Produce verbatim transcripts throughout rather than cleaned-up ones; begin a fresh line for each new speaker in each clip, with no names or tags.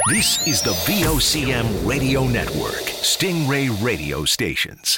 This is the V O C M Radio Network, Stingray Radio Stations.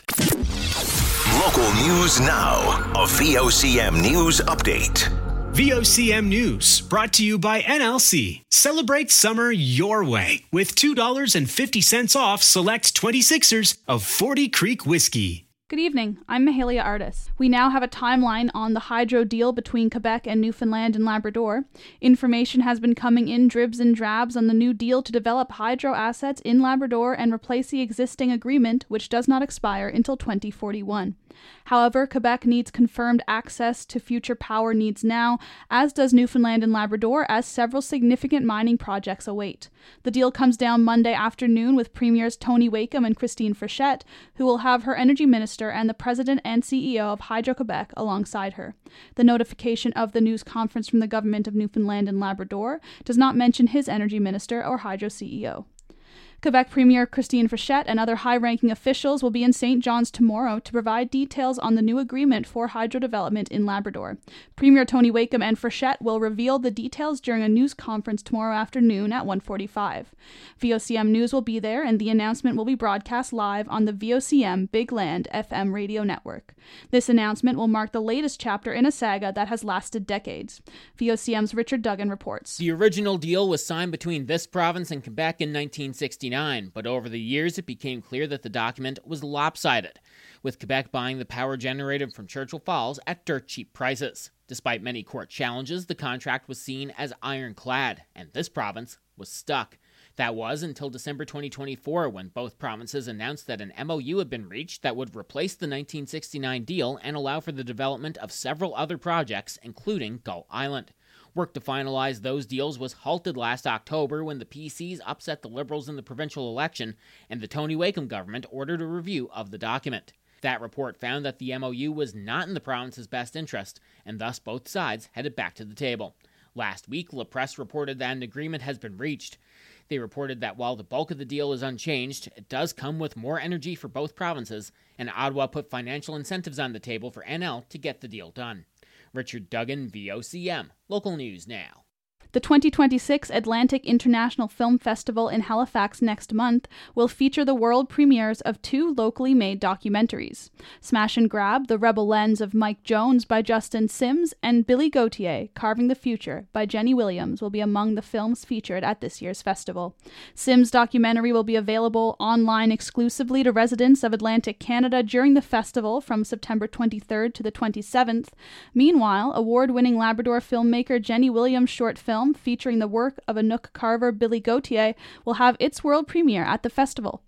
Local news now. A V O C M News Update.
V O C M News, brought to you by N L C. Celebrate summer your way with two dollars and fifty cents off select twenty-sixers of forty Creek Whiskey.
Good evening, I'm Mahalia Artis. We now have a timeline on the hydro deal between Quebec and Newfoundland and Labrador. Information has been coming in dribs and drabs on the new deal to develop hydro assets in Labrador and replace the existing agreement, which does not expire until twenty forty-one. However, Quebec needs confirmed access to future power needs now, as does Newfoundland and Labrador, as several significant mining projects await. The deal comes down Monday afternoon with Premiers Tony Wakeham and Christine Frechette, who will have her energy minister and the president and C E O of Hydro-Quebec alongside her. The notification of the news conference from the government of Newfoundland and Labrador does not mention his energy minister or Hydro C E O. Quebec Premier Christine Frechette and other high-ranking officials will be in Saint John's tomorrow to provide details on the new agreement for hydro development in Labrador. Premier Tony Wakeham and Frechette will reveal the details during a news conference tomorrow afternoon at one forty-five. V O C M News will be there, and the announcement will be broadcast live on the V O C M Big Land F M radio network. This announcement will mark the latest chapter in a saga that has lasted decades. V O C M's Richard Duggan reports.
The original deal was signed between this province and Quebec in nineteen sixty-nine. But over the years, it became clear that the document was lopsided, with Quebec buying the power generated from Churchill Falls at dirt cheap prices. Despite many court challenges, the contract was seen as ironclad, and this province was stuck. That was until December twenty twenty-four, when both provinces announced that an M O U had been reached that would replace the nineteen sixty-nine deal and allow for the development of several other projects, including Gull Island. Work to finalize those deals was halted last October when the P Cs upset the Liberals in the provincial election, and the Tony Wakeham government ordered a review of the document. That report found that the M O U was not in the province's best interest, and thus both sides headed back to the table. Last week, La Presse reported that an agreement has been reached. They reported that while the bulk of the deal is unchanged, it does come with more energy for both provinces, and Ottawa put financial incentives on the table for N L to get the deal done. Richard Duggan, V O C M. Local News Now.
The twenty twenty-six Atlantic International Film Festival in Halifax next month will feature the world premieres of two locally made documentaries. Smash and Grab, The Rebel Lens of Mike Jones by Justin Sims, and Billy Gauthier, Carving the Future by Jenny Williams will be among the films featured at this year's festival. Sims' documentary will be available online exclusively to residents of Atlantic Canada during the festival from September twenty-third to the twenty-seventh. Meanwhile, award-winning Labrador filmmaker Jenny Williams' short film featuring the work of Anouk carver Billy Gauthier will have its world premiere at the festival.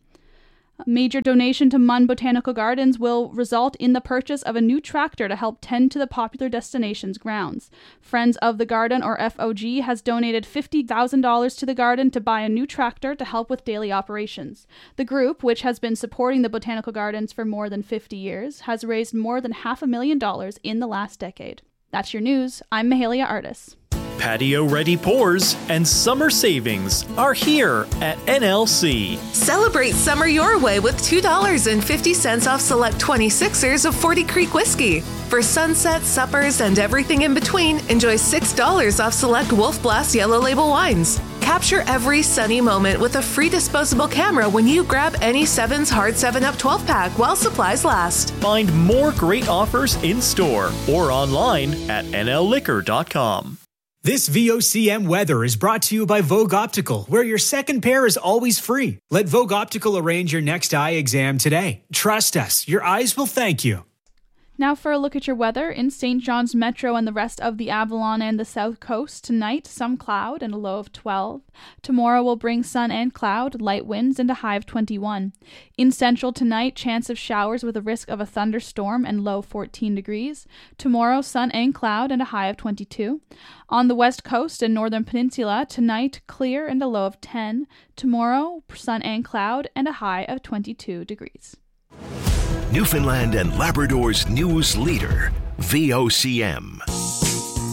A major donation to Munn Botanical Gardens will result in the purchase of a new tractor to help tend to the popular destination's grounds. Friends of the Garden, or F O G, has donated fifty thousand dollars to the garden to buy a new tractor to help with daily operations. The group, which has been supporting the Botanical Gardens for more than fifty years, has raised more than half a million dollars in the last decade. That's your news. I'm Mahalia Artis.
Patio-ready pours and summer savings are here at N L C.
Celebrate summer your way with two dollars and fifty cents off select twenty-sixers of forty Creek Whiskey. For sunset, suppers, and everything in between, enjoy six dollars off select Wolf Blast Yellow Label wines. Capture every sunny moment with a free disposable camera when you grab any Sevens Hard seven up twelve pack while supplies last.
Find more great offers in store or online at N L liquor dot com.
This V O C M weather is brought to you by Vogue Optical, where your second pair is always free. Let Vogue Optical arrange your next eye exam today. Trust us, your eyes will thank you.
Now for a look at your weather. In Saint John's Metro and the rest of the Avalon and the South Coast, tonight some cloud and a low of twelve. Tomorrow will bring sun and cloud, light winds, and a high of twenty-one. In Central tonight, chance of showers with a risk of a thunderstorm and low fourteen degrees. Tomorrow, sun and cloud and a high of twenty-two. On the West Coast and Northern Peninsula, tonight clear and a low of ten. Tomorrow, sun and cloud and a high of twenty-two degrees.
Newfoundland and Labrador's news leader, V O C M.